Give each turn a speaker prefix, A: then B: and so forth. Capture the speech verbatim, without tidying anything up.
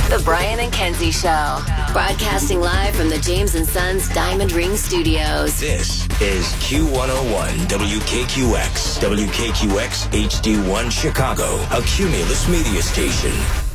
A: The Brian and Kenzie Show. Broadcasting live from the James and Sons Diamond Ring Studios.
B: This is Q one oh one W K Q X. W K Q X H D one Chicago. A Cumulus media station.